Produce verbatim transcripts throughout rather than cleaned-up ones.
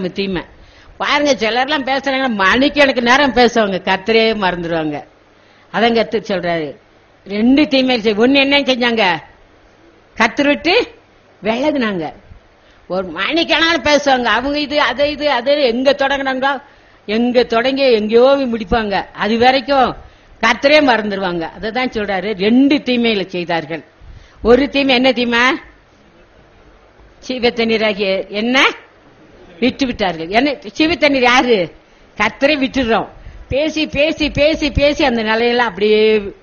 நம்ம தீமை. பாருங்க, சிலர்லாம் பேசுறாங்க, மணிக்கு எனக்கு நேரம் பேசுவாங்க, கர்த்தரே மறந்துடுவாங்க. அதான் கர்த்தர் சொல்றாரு, ரெண்டு தீமை. ஒன்னு என்ன செஞ்சாங்க, கர்த்தர் விட்டு விலகுனாங்க. ஒரு மணிக்கணக்கில் பேசுவாங்க, அவங்க இது அதை இது அதை எங்க தொடங்கினாங்க, எங்க தொடங்கி எங்கேயோ முடிப்பாங்க. அது வரைக்கும் கர்த்தரே மறந்துடுவாங்க. அததான் சொல்றாரு, ரெண்டு தீமையில செய்தார்கள். ஒரு தீமை என்ன தீமை, சீவ தண்ணீராகிய என்ன விட்டு விட்டார்கள். என்ன சீவ தண்ணீர் யாரு, கர்த்தரை விட்டுடுறோம். பேசி பேசி பேசி பேசி அந்த நிலையெல்லாம் அப்படியே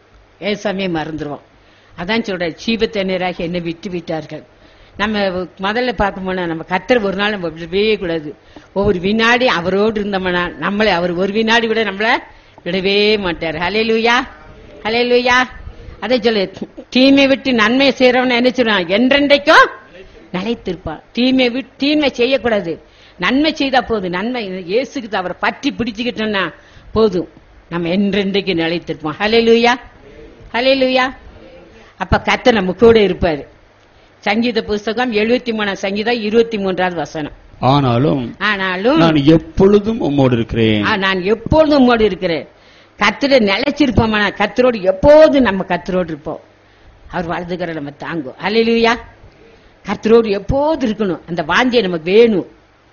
ஏசாமே மறந்துடுவோம். அதான் சொல்றாரு, சீவ தண்ணீராகிய என்ன விட்டு விட்டார்கள். நம்ம முதல்ல பார்க்கணும்னா, நம்ம கர்த்தர் ஒரு நாள் நம்ம விடவே கூடாது. ஒவ்வொரு வினாடி அவரோடு இருந்தோம்னா நம்மளை அவர் ஒரு வினாடி கூட நம்மள விடவே மாட்டார். ஹல்லேலூயா, ஹல்லேலூயா. அதை சொல்லு, தீமை விட்டு நன்மை செய்யறவன என்ன சொல்றான், என்றென்றைக்கும் நிலைத்திருப்பான். தீமை விட்டு தீமை செய்யக்கூடாது, நன்மை செய்தா போதும். நன்மை இயேசுக்கு அவரை பற்றி பிடிச்சுக்கிட்டோம்னா போதும், நம்ம என்றென்றைக்கு நிலைத்திருப்போம். ஹல்லேலூயா, ஹல்லேலூயா. அப்ப கர்த்தர் நம்ம கூட இருப்பாரு. சங்கீத புஸ்தகம் எழுபத்தி மூணாம் சங்கீதம் இருபத்தி மூன்றாவது வசனம். ஆனாலும் ஆனாலும் நான் எப்பொழுதும் உம்மோடு இருக்கிறேன். நான் எப்பொழுதும் உம்மோடு இருக்கிறேன். கர்த்தரை நிலைச்சிருப்போம். கர்த்தரோடு எப்போதும் நம்ம கர்த்தரோடு இருப்போம். அவர் வலதுகர நம்ம தாங்கும். அல்லேலூயா. கர்த்தரோடு எப்போது இருக்கணும், அந்த வாஞ்சியை நமக்கு வேணும்.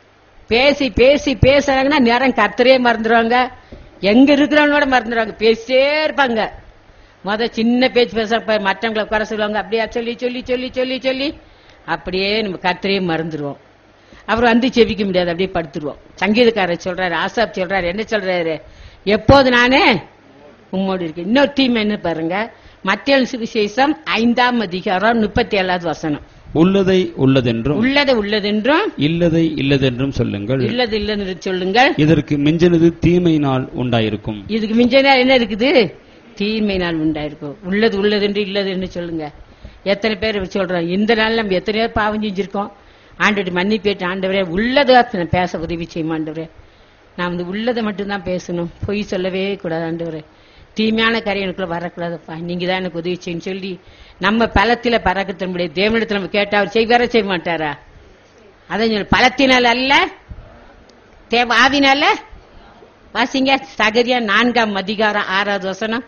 பேசி பேசி பேசுறாங்கன்னா நேரம் கர்த்தரே மறந்துடுவாங்க, எங்க இருக்கிறவனோட மறந்துடுவாங்க. பேசிட்டே இருப்பாங்க. முத சின்ன பேச்சு பேச மற்றவங்களை குறை சொல்லுவாங்க, அப்படியே சொல்லி சொல்லி சொல்லி சொல்லி சொல்லி அப்படியே நம்ம கர்த்தரையே மறந்துடுவோம். அப்புறம் வந்து செவிக்க முடியாது, அப்படியே படுத்துருவோம். சங்கீதக்காரர் சொல்றாரு, ஆசாப் சொல்றாரு, என்ன சொல்றாரு, எப்போது நானே உம்மோடு இருக்கேன். இன்னொரு தீமை என்ன பாருங்க, மத்தேயு சுவிசேஷம் ஐந்தாம் அதிகாரம் முப்பத்தி ஏழாவது வசனம். உள்ளதை உள்ளதென்றும் உள்ளதை உள்ளதென்றும் இல்லதை இல்லதென்றும் சொல்லுங்கள். இல்லது இல்லது சொல்லுங்கள். இதற்கு மிஞ்சினது தீமையினால் உண்டாயிருக்கும். இதுக்கு மிஞ்சினா என்ன இருக்குது, தீமையினால் உண்டாயிருக்கும். உள்ளது உள்ளது என்று இல்லது என்று சொல்லுங்க. எத்தனை பேர் சொல்றோம், இந்த நாள் நம்ம எத்தனை பேர் பாவம் செஞ்சிருக்கோம். ஆண்டவரை மன்னிப்பேற்று, ஆண்டவரே உள்ளதை பேச உதவி செய்யும் ஆண்டவரே. நான் வந்து உள்ளதை மட்டும்தான் பேசணும், பொய் சொல்லவே கூடாது ஆண்டவரே. தீமையான காரியம் எனக்குள்ள வரக்கூடாதுப்பா, நீங்க தான் எனக்கு உதவி செய்யணும் சொல்லி நம்ம பலத்தில பறக்கத்த முடியாது. தேவனிடத்தில் நம்ம கேட்டா அவர் செய்வார செய்ய மாட்டாரா? அதான் பலத்தினால் அல்ல, தேவ ஆவினால. வாசிங்க சகரியா நான்காம் அதிகாரம் ஆறாவது வசனம்.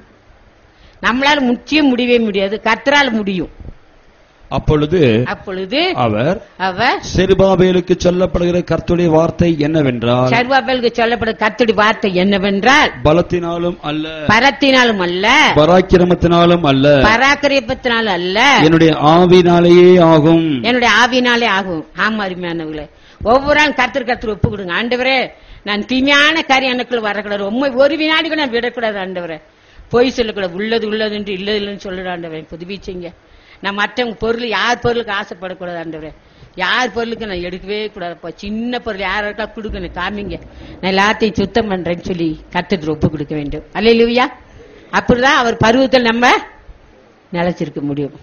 நம்மளால முற்றியும் முடியவே முடியாது, கர்த்தரால் முடியும். அப்பொழுது அப்பொழுது அவர் அவர் செருபாபேலுக்கு சொல்லப்படுகிற கர்த்தருடைய வார்த்தை என்னவென்றால், செருபாபேலுக்கு சொல்லப்படுகிற கர்த்தருடைய வார்த்தை என்னவென்றால், பலத்தினாலும் அல்ல, பரத்தினாலும் அல்ல, பராக்கிரமத்தினாலும் அல்ல, பராக்கிரமத்தினாலும் அல்ல, என்னுடைய ஆவினாலேயே ஆகும். என்னுடைய ஆவினாலே ஆகும். ஆமா அருமையானவர்களே, ஒவ்வொரு நாள் கர்த்தர் கர்த்தர் ஒப்பு கொடுங்க. ஆண்டவரே, நான் தீமையான காரியம் எனக்குள்ள வரக்கூடாது, உண்மை ஒரு வினாடி கூட நான் விடக்கூடாது ஆண்டவரே. பொய் சொல்லக்கூடாது, உள்ளது உள்ளது என்று இல்லது இல்லைன்னு சொல்லிட ஆண்டவரே, புதுப்பிச்சிங்க. நான் மற்றவங்க பொருள், யார் பொருளுக்கு ஆசைப்படக்கூடாது ஆண்டவரே. யார் பொருளுக்கு நான் எடுக்கவே கூடாதுப்பா. சின்ன பொருள் யாருக்கா கொடுக்கணும், காமிங்க, நான் எல்லாத்தையும் சுத்தம் பண்றேன்னு சொல்லி கர்த்தருக்கு ஒப்பு கொடுக்க வேண்டும். அல்லேலூயா. அப்படிதான் அவர் பருவத்தில் நம்ம நிலைச்சிருக்க முடியும்.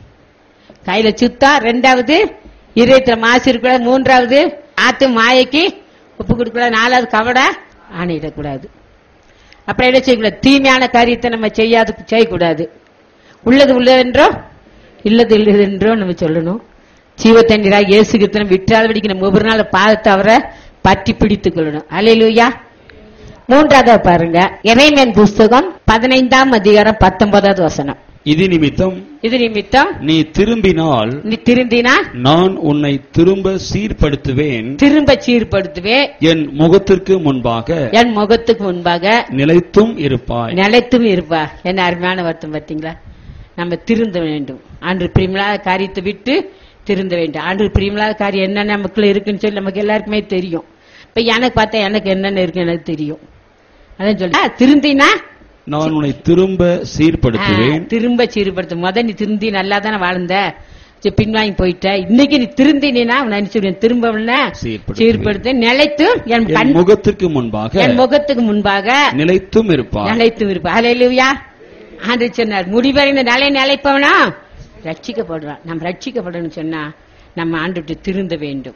கையில சுத்தா, ரெண்டாவது இதயத்துல மாசு இருக்கக்கூடாது, மூன்றாவது ஆத்து மாயைக்கு ஒப்பு கொடுக்கூடாது, நாலாவது கவட ஆணையிடக்கூடாது. அப்புறம் என்ன செய்யக்கூடாது, தீமையான காரியத்தை நம்ம செய்யாது செய்யக்கூடாது. உள்ளது உள்ளதென்றோ இல்லது இல்லது என்றோ நம்ம சொல்லணும். ஜீவ தண்ணீராக இயேசு கிறிஸ்து விட்டாதபடிக்கு நம்ம ஒவ்வொரு நாள் பார்த்து அவரை பற்றி பிடித்துக் கொள்ளணும். அல்லேலூயா. மூன்றாவது பாருங்க, எரேமியா புஸ்தகம் பதினைந்தாம் அதிகாரம் பத்தொன்பதாவது வசனம். இது நிமித்தம் இது நிமித்தம் நீ திரும்பினால் நீ திரும்பினால் நான் உன்னை திரும்ப சீர்படுத்துவேன், திரும்ப சீர்படுத்துவேன், என் முகத்திற்கு முன்பாக என் முகத்துக்கு முன்பாக நிலைத்தும் இருப்பாய். நிலைத்தும் இருப்பா. என்ன அருமையான வருத்தம் பார்த்தீங்களா? நம்ம திருந்த வேண்டும். ஆண்டு பிரியமில்லாத காரியத்தை விட்டு திருந்த வேண்டும். ஆண்டு பிரியமில்லாத காரியம் என்னென்ன நமக்குள்ள இருக்குன்னு சொல்லி நமக்கு எல்லாருக்குமே தெரியும். இப்ப எனக்கு பார்த்தா எனக்கு என்னென்ன இருக்கு எனக்கு தெரியும். அதான் சொல்ல, திருந்தினா நான் உன்னை திரும்ப சீர்படுத்துவேன். திரும்ப சீர்படுத்த முத நீ திருந்தி நல்லா தானே வாழ்ந்த, பின்வாங்கி போயிட்ட. இன்னைக்கு நீ திருந்தினா திரும்ப சீர்படுத்த நிலைத்து என் முகத்துக்கு முன்பாக என் முகத்துக்கு முன்பாக நிலைத்தும் இருப்பார், நிலைத்தும் இருப்பா. அல்லேலூயா. ஆண்டு சொன்னார், முடிவடைந்த நிலை நிலைப்பவனா ரட்சிக்கப்படுறான். நம்ம ரட்சிக்கப்படணும் சொன்னா நம்ம ஆண்டு திருந்த வேண்டும்.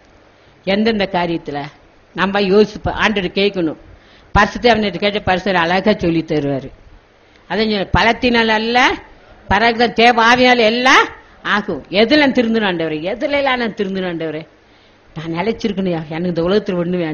எந்தெந்த காரியத்துல நம்ம யோசிப்ப ஆண்டு கேட்கணும். பரிசுத்த அவன்கிட்ட கேட்ட பரிசுத்தர் அழகா சொல்லி தருவாரு. அதான் பலத்தினால் அல்ல, பரக தேவ ஆவினால் எல்லாம் ஆகும். எதுல திருந்தணும் ஆண்டவரே, எதுல எல்லாம் நான் திருந்தணும் ஆண்டவரே, நான் நிலைச்சிருக்கணும். எனக்கு இந்த உலகத்தில் ஒண்ணு